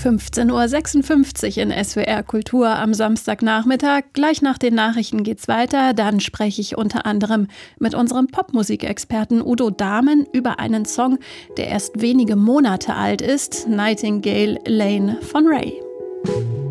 15:56 Uhr in SWR Kultur am Samstagnachmittag. Gleich nach den Nachrichten geht's weiter. Dann spreche ich unter anderem mit unserem Popmusikexperten Udo Dahmen über einen Song, der erst wenige Monate alt ist. Nightingale Lane von Ray.